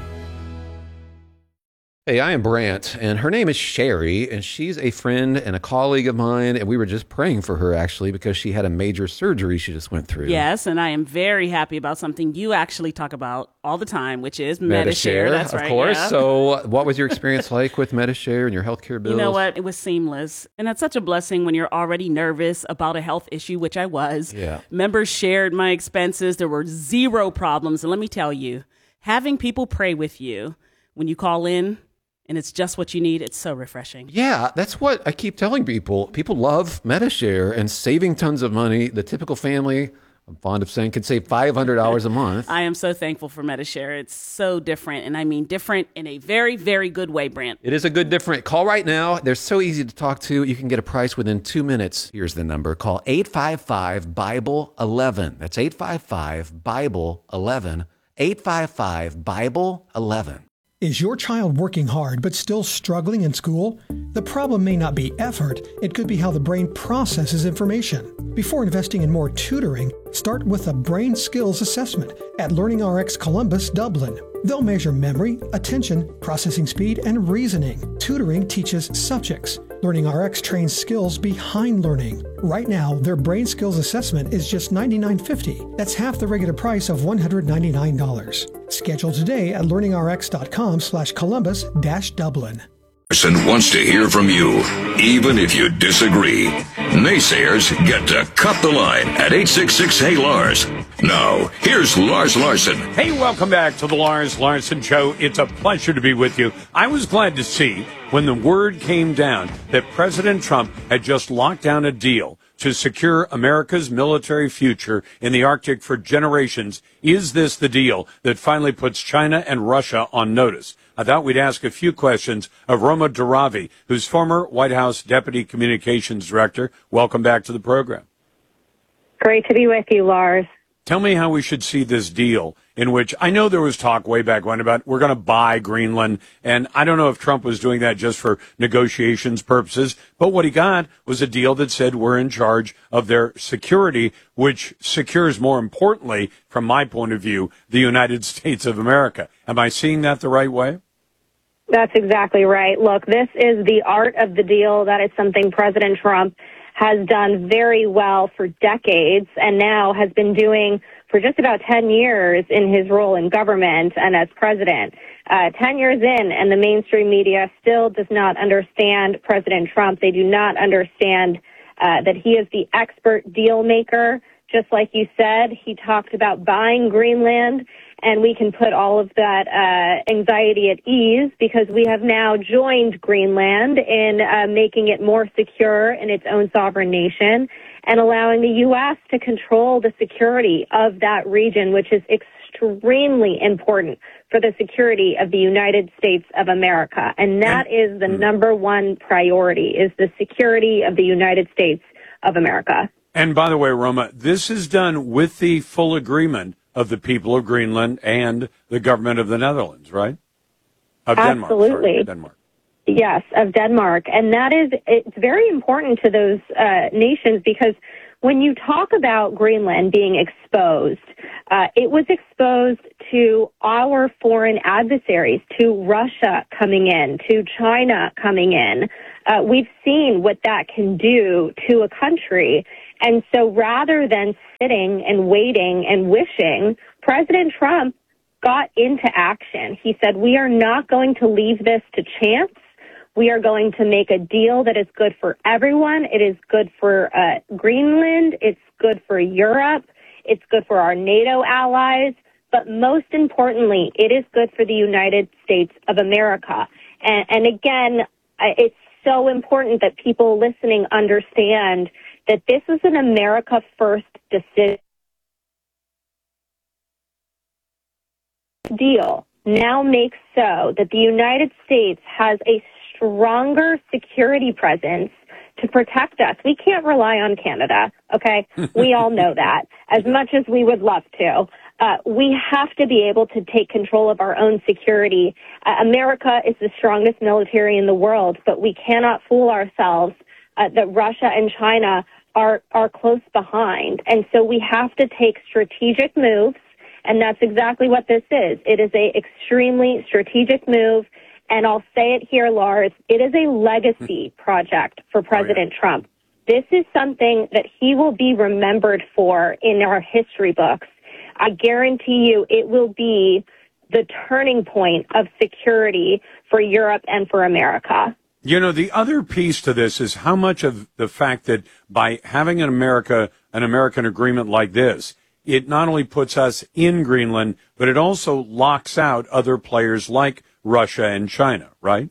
Hey, I am Brant, and her name is Sherry, and she's a friend and a colleague of mine, and we were just praying for her, actually, because she had a major surgery she just went through. Yes, and I am very happy about something you actually talk about all the time, which is Medi-Share. That's of right, course. yeah. So what was your experience like with Medi-Share and your healthcare bills? You know what? It was seamless. And that's such a blessing when you're already nervous about a health issue, which I was. Yeah. Members shared my expenses. There were zero problems. And let me tell you, having people pray with you when you call in, and it's just what you need, it's so refreshing. Yeah, that's what I keep telling people. People love Medi-Share and saving tons of money. The typical family, I'm fond of saying, could save five hundred dollars a month. I am so thankful for Medi-Share. It's so different, and I mean different in a very, very good way, Brant. It is a good different. Call right now. They're so easy to talk to. You can get a price within two minutes. Here's the number. Call eight five five, Bible eleven. That's eight five five, Bible eleven. eight five five, Bible eleven. Is your child working hard but still struggling in school? The problem may not be effort, it could be how the brain processes information. Before investing in more tutoring, start with a brain skills assessment at LearningRx Columbus, Dublin. They'll measure memory, attention, processing speed, and reasoning. Tutoring teaches subjects. LearningRx trains skills behind learning. Right now, their brain skills assessment is just ninety-nine fifty. That's half the regular price of one hundred ninety-nine dollars. Schedule today at learningrx.com slash Columbus dash Dublin. Person wants to hear from you, even if you disagree. Naysayers get to cut the line at eight six six, hey Lars. Now, here's Lars Larson. Hey, welcome back to the Lars Larson Show. It's a pleasure to be with you. I was glad to see when the word came down that President Trump had just locked down a deal to secure America's military future in the Arctic for generations. Is this the deal that finally puts China and Russia on notice? I thought we'd ask a few questions of Roma Duravi, who's former White House Deputy Communications Director. Welcome back to the program. Great to be with you, Lars. Tell me how we should see this deal, in which I know there was talk way back when about we're going to buy Greenland, and I don't know if Trump was doing that just for negotiations purposes, but what he got was a deal that said we're in charge of their security, which secures, more importantly, from my point of view, the United States of America. Am I seeing that the right way? That's exactly right. Look, this is the art of the deal. That is something President Trump has done very well for decades and now has been doing for just about ten years in his role in government and as president. Uh, ten years in, and the mainstream media still does not understand President Trump. They do not understand uh, that he is the expert deal maker. Just like you said, he talked about buying Greenland, and we can put all of that uh, anxiety at ease because we have now joined Greenland in uh, making it more secure in its own sovereign nation and allowing the U S to control the security of that region, which is extremely important for the security of the United States of America. And that is the number one priority, is the security of the United States of America. And by the way, Roma, this is done with the full agreement of the people of Greenland and the government of the Netherlands, right? Of Denmark. Absolutely. Sorry, Denmark. Yes, of Denmark. And that is, it's very important to those uh, nations because when you talk about Greenland being exposed, uh, it was exposed to our foreign adversaries, to Russia coming in, to China coming in. Uh, we've seen what that can do to a country. And so rather than sitting and waiting and wishing, President Trump got into action. He said, we are not going to leave this to chance. We are going to make a deal that is good for everyone. It is good for uh, Greenland. It's good for Europe. It's good for our NATO allies. But most importantly, it is good for the United States of America. And, and again, it's so important that people listening understand that this is an America First decision. Deal now makes so that the United States has a stronger security presence to protect us. We can't rely on Canada, okay? We all know that, as much as we would love to. Uh, we have to be able to take control of our own security. Uh, America is the strongest military in the world, but we cannot fool ourselves uh, that Russia and China are, are close behind. And so we have to take strategic moves, and that's exactly what this is. It is a extremely strategic move. And I'll say it here, Lars, it is a legacy project for President oh, yeah. Trump. This is something that he will be remembered for in our history books. I guarantee you it will be the turning point of security for Europe and for America. You know, the other piece to this is how much of the fact that by having an America, an American agreement like this, it not only puts us in Greenland, but it also locks out other players like Russia and China, right?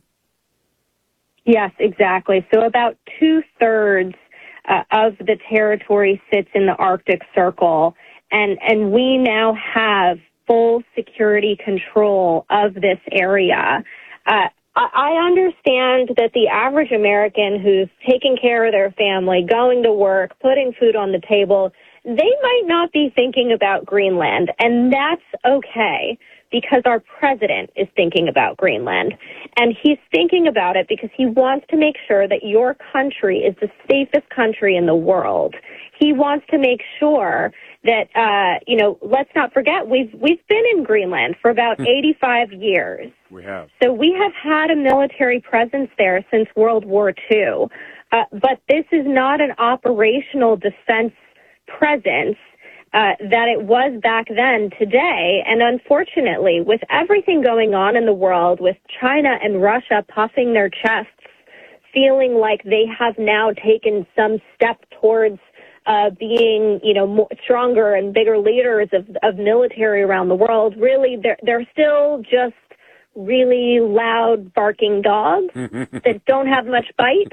Yes, exactly. So about two-thirds uh, of the territory sits in the Arctic Circle, and, and we now have full security control of this area. Uh, I understand that the average American who's taking care of their family, going to work, putting food on the table, they might not be thinking about Greenland, and that's okay because our president is thinking about Greenland. And he's thinking about it because he wants to make sure that your country is the safest country in the world. He wants to make sure that, uh, you know, let's not forget, we've, we've been in Greenland for about eighty-five years. We have. So we have had a military presence there since World War Two. Uh, but this is not an operational defense presence uh, that it was back then today. And unfortunately, with everything going on in the world, with China and Russia puffing their chests, feeling like they have now taken some step towards uh, being, you know, more, stronger and bigger leaders of, of military around the world, really, they're, they're still just really loud barking dogs that don't have much bite.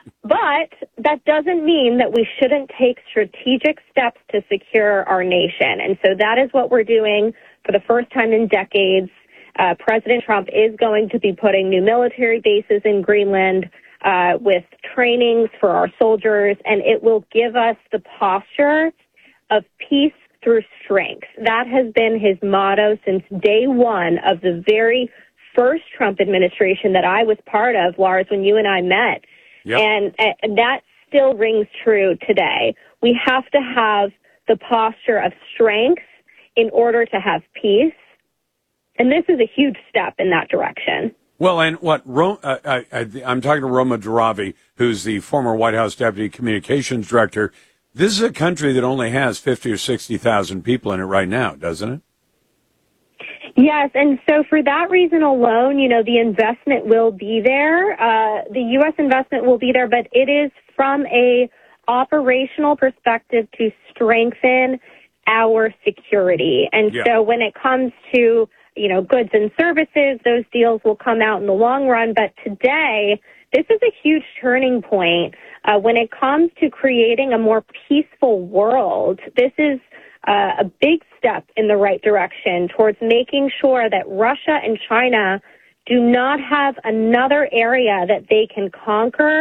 But that doesn't mean that we shouldn't take strategic steps to secure our nation. And so that is what we're doing for the first time in decades. Uh, President Trump is going to be putting new military bases in Greenland uh, with trainings for our soldiers, and it will give us the posture of peace through strength. That has been his motto since day one of the very first Trump administration that I was part of, Lars, when you and I met. Yep. And, and that still rings true today. We have to have the posture of strength in order to have peace. And this is a huge step in that direction. Well, and what Ro- uh, I, I, I'm talking to Roma Duravi, who's the former White House Deputy Communications Director. This is a country that only has fifty or sixty thousand people in it right now, doesn't it? Yes, and so for that reason alone, you know, the investment will be there. Uh, the U S investment will be there, but it is from a operational perspective to strengthen our security. And yeah. so when it comes to, you know, goods and services, those deals will come out in the long run. But today, this is a huge turning point uh, when it comes to creating a more peaceful world. This is uh, a big step in the right direction towards making sure that Russia and China do not have another area that they can conquer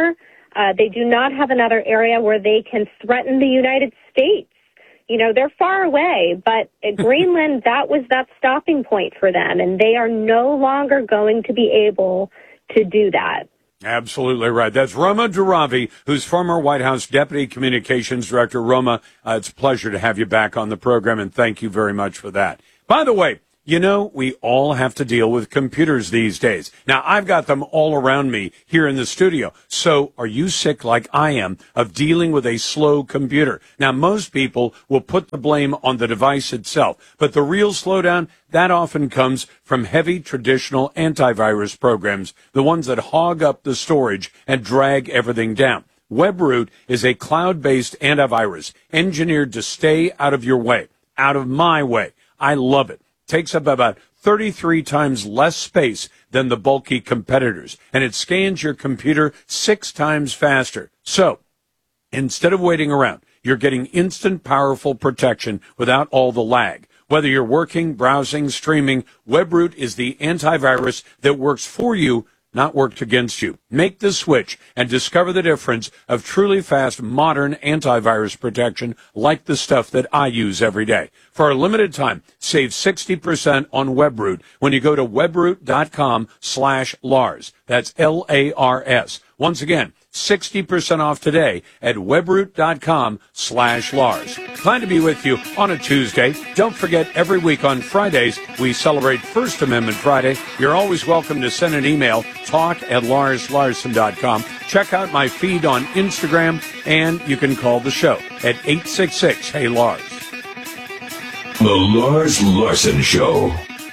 Uh, they do not have another area where they can threaten the United States. You know, they're far away, but at Greenland, that was that stopping point for them, and they are no longer going to be able to do that. Absolutely right. That's Roma Duravi, who's former White House Deputy Communications Director. Roma, uh, it's a pleasure to have you back on the program, and thank you very much for that. By the way, you know, we all have to deal with computers these days. Now, I've got them all around me here in the studio. So are you sick like I am of dealing with a slow computer? Now, most people will put the blame on the device itself, but the real slowdown, that often comes from heavy traditional antivirus programs, the ones that hog up the storage and drag everything down. WebRoot is a cloud-based antivirus engineered to stay out of your way, out of my way. I love it. Takes up about thirty-three times less space than the bulky competitors, and it scans your computer six times faster. So, instead of waiting around, you're getting instant, powerful protection without all the lag. Whether you're working, browsing, streaming, WebRoot is the antivirus that works for you, not worked against you. Make the switch and discover the difference of truly fast, modern antivirus protection like the stuff that I use every day. For a limited time, save sixty percent on WebRoot when you go to webroot.com slash Lars. That's L A R S. Once again, sixty percent off today at webroot.com slash Lars. Glad to be with you on a Tuesday. Don't forget, every week on Fridays, we celebrate First Amendment Friday. You're always welcome to send an email, talk at lars larson dot com. Check out my feed on Instagram, and you can call the show at eight six six, hey Lars. The Lars Larson Show.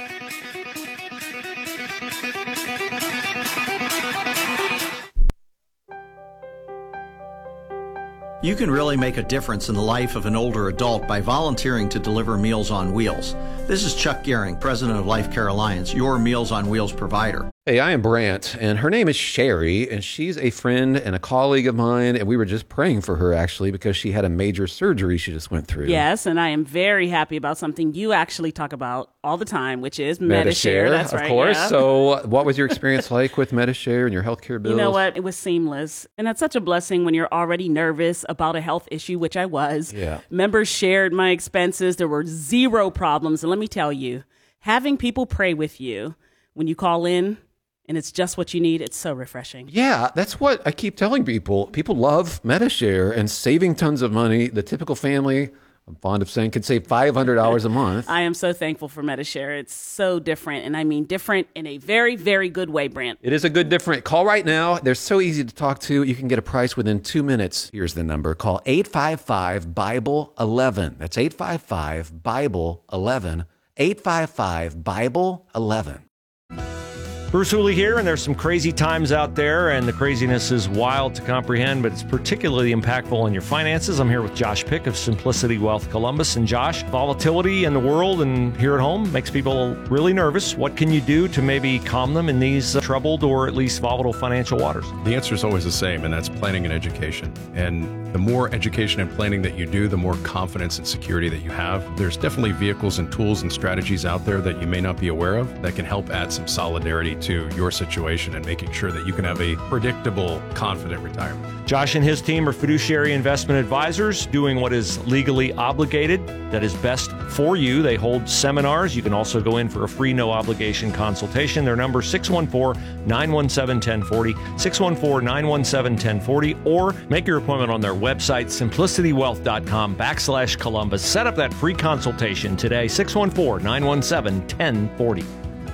You can really make a difference in the life of an older adult by volunteering to deliver Meals on Wheels. This is Chuck Gehring, president of Life Care Alliance, your Meals on Wheels provider. Hey, I am Brant, and her name is Sherry, and she's a friend and a colleague of mine, and we were just praying for her, actually, because she had a major surgery she just went through. Yes, and I am very happy about something you actually talk about all the time, which is Medi-Share. That's of right, course. yeah. So what was your experience like with Medi-Share and your healthcare bills? You know what? It was seamless. And that's such a blessing when you're already nervous about a health issue, which I was. Yeah. Members shared my expenses. There were zero problems. And let me tell you, having people pray with you when you call in, and it's just what you need, it's so refreshing. Yeah, that's what I keep telling people. People love Medi-Share and saving tons of money. The typical family, I'm fond of saying, could save five hundred dollars a month. I am so thankful for Medi-Share. It's so different, and I mean different in a very, very good way, Brant. It is a good different. Call right now. They're so easy to talk to. You can get a price within two minutes. Here's the number. Call eight five five, Bible eleven. That's eight five five, Bible eleven. eight five five, Bible eleven. Bruce Hooley here, and there's some crazy times out there, and the craziness is wild to comprehend, but it's particularly impactful on your finances. I'm here with Josh Pick of Simplicity Wealth Columbus. And Josh, volatility in the world and here at home makes people really nervous. What can you do to maybe calm them in these uh, troubled or at least volatile financial waters? The answer is always the same, and that's planning and education. And the more education and planning that you do, the more confidence and security that you have. There's definitely vehicles and tools and strategies out there that you may not be aware of that can help add some solidarity to your situation and making sure that you can have a predictable, confident retirement. Josh and his team are fiduciary investment advisors doing what is legally obligated, that is best for you. They hold seminars. You can also go in for a free, no obligation consultation. Their number is six one four, nine one seven, one oh four oh, six one four, nine one seven, one oh four oh, or make your appointment on their website, simplicitywealth.com backslash Columbus. Set up that free consultation today, six one four, nine one seven, one oh four oh.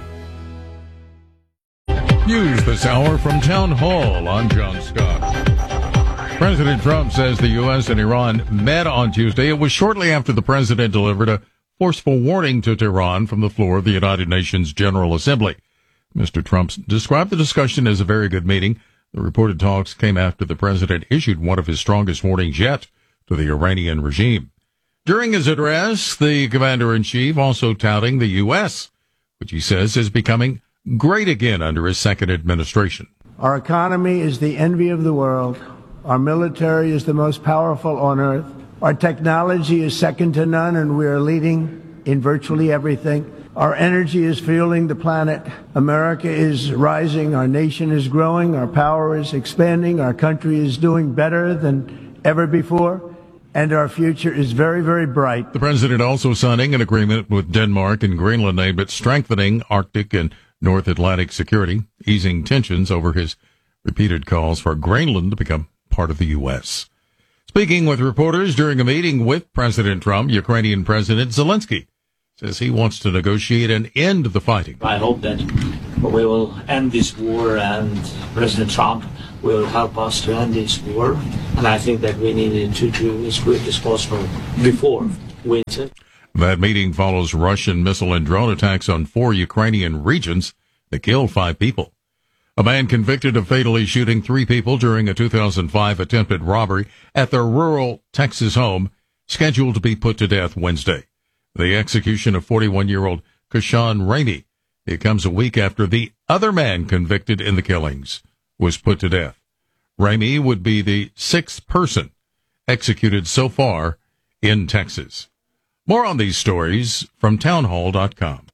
News this hour from Town Hall. I'm John Scott. President Trump says the U S and Iran met on Tuesday. It was shortly after the president delivered a forceful warning to Tehran from the floor of the United Nations General Assembly. Mister Trump described the discussion as a very good meeting. The reported talks came after the president issued one of his strongest warnings yet to the Iranian regime. During his address, the commander-in-chief also touting the U S, which he says is becoming great again under his second administration. Our economy is the envy of the world. Our military is the most powerful on earth. Our technology is second to none, and we are leading in virtually everything. Our energy is fueling the planet. America is rising. Our nation is growing. Our power is expanding. Our country is doing better than ever before. And our future is very, very bright. The president also signing an agreement with Denmark and Greenland aimed at strengthening Arctic and North Atlantic security, easing tensions over his repeated calls for Greenland to become part of the U S. Speaking with reporters during a meeting with President Trump, Ukrainian President Zelensky says he wants to negotiate an end to the fighting. I hope that we will end this war and President Trump will help us to end this war. And I think that we need to do as quick as possible before winter. That meeting follows Russian missile and drone attacks on four Ukrainian regions that killed five people. A man convicted of fatally shooting three people during a two thousand five attempted robbery at their rural Texas home, scheduled to be put to death Wednesday. The execution of forty-one-year-old Kashan Ramey. It comes a week after the other man convicted in the killings was put to death. Ramey would be the sixth person executed so far in Texas. More on these stories from townhall dot com.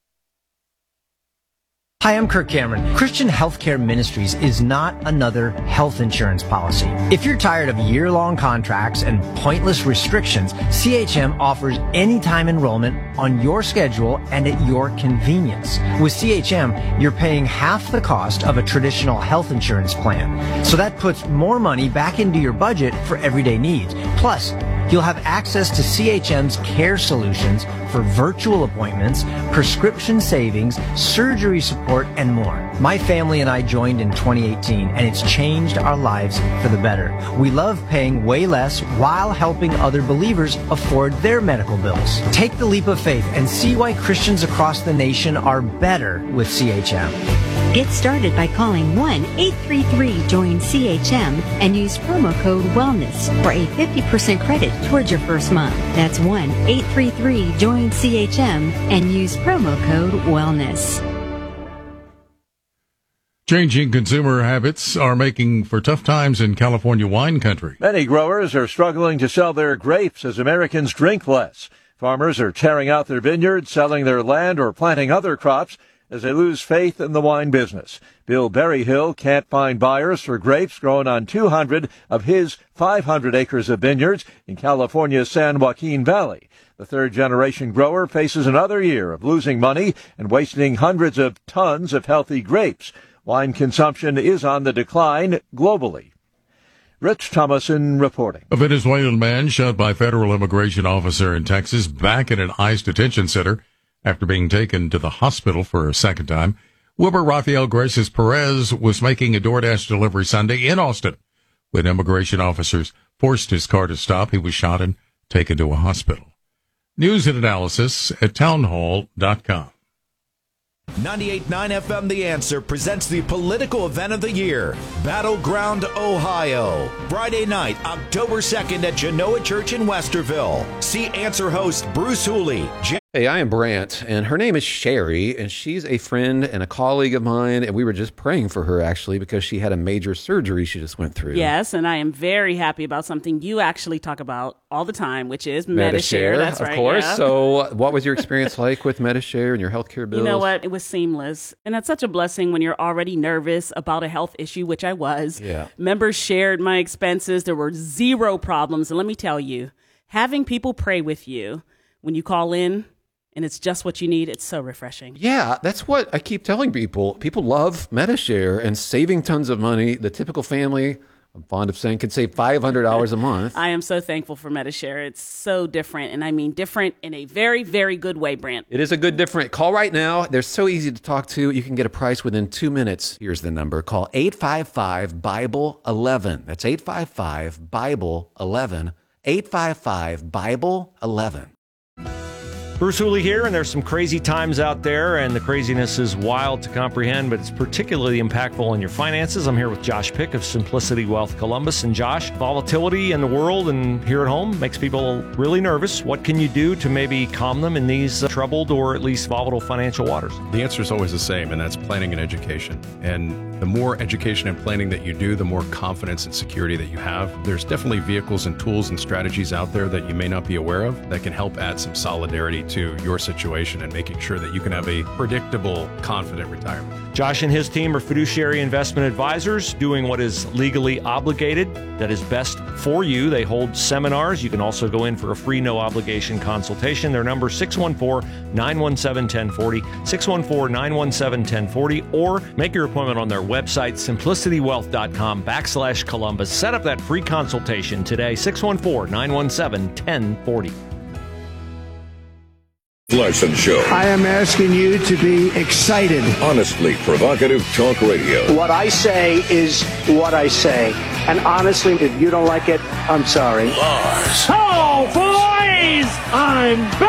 Hi, I'm Kirk Cameron. Christian Healthcare Ministries is not another health insurance policy. If you're tired of year-long contracts and pointless restrictions, C H M offers anytime enrollment on your schedule and at your convenience. With C H M, you're paying half the cost of a traditional health insurance plan. So that puts more money back into your budget for everyday needs. Plus, you'll have access to C H M's care solutions for virtual appointments, prescription savings, surgery support, and more. My family and I joined in twenty eighteen, and it's changed our lives for the better. We love paying way less while helping other believers afford their medical bills. Take the leap of faith and see why Christians across the nation are better with C H M. Get started by calling one eight three three join C H M and use promo code WELLNESS for a fifty percent credit towards your first month. That's one eight three three join C H M and use promo code WELLNESS. Changing consumer habits are making for tough times in California wine country. Many growers are struggling to sell their grapes as Americans drink less. Farmers are tearing out their vineyards, selling their land, or planting other crops as they lose faith in the wine business. Bill Berryhill can't find buyers for grapes grown on two hundred of his five hundred acres of vineyards in California's San Joaquin Valley. The third-generation grower faces another year of losing money and wasting hundreds of tons of healthy grapes. Wine consumption is on the decline globally. Rich Thomason reporting. A Venezuelan man shot by federal immigration officer in Texas back in an ICE detention center after being taken to the hospital for a second time. Wilbur Rafael Gracias Perez was making a DoorDash delivery Sunday in Austin. When immigration officers forced his car to stop, he was shot and taken to a hospital. News and analysis at townhall dot com. ninety-eight point nine F M The Answer presents the political event of the year, Battleground, Ohio. Friday night, October second at Genoa Church in Westerville. See Answer host Bruce Hooley. J- Hey, I am Brant, and her name is Sherry, and she's a friend and a colleague of mine, and we were just praying for her, actually, because she had a major surgery she just went through. Yes, and I am very happy about something you actually talk about all the time, which is Medi-Share. That's right. Of course. Yeah. So what was your experience like with Medi-Share and your healthcare bills? You know what? It was seamless. And that's such a blessing when you're already nervous about a health issue, which I was. Yeah. Members shared my expenses. There were zero problems. And let me tell you, having people pray with you when you call in, and it's just what you need, it's so refreshing. Yeah, that's what I keep telling people. People love Medi-Share and saving tons of money. The typical family, I'm fond of saying, can save five hundred dollars a month. I am so thankful for Medi-Share. It's so different, and I mean different in a very, very good way, Brant. It is a good different. Call right now. They're so easy to talk to. You can get a price within two minutes. Here's the number. Call eight five five Bible eleven. That's eight five five Bible eleven. eight five five Bible eleven. Bruce Hooley here, and there's some crazy times out there, and the craziness is wild to comprehend, but it's particularly impactful on your finances. I'm here with Josh Pick of Simplicity Wealth Columbus. And Josh, volatility in the world and here at home makes people really nervous. What can you do to maybe calm them in these uh, troubled or at least volatile financial waters? The answer is always the same, and that's planning and education. And the more education and planning that you do, the more confidence and security that you have. There's definitely vehicles and tools and strategies out there that you may not be aware of that can help add some solidarity to your situation and making sure that you can have a predictable, confident retirement. Josh and his team are fiduciary investment advisors doing what is legally obligated, that is best for you. They hold seminars. You can also go in for a free no obligation consultation. Their number six one four, nine one seven, one zero four zero, six one four, nine one seven, one zero four zero, or make your appointment on their website, simplicitywealth.com backslash Columbus. Set up that free consultation today, six one four, nine one seven, one zero four zero. Larson Show. I am asking you to be excited. Honestly provocative talk radio. What I say is what I say. And honestly, if you don't like it, I'm sorry. Lars. Oh, boys! I'm back!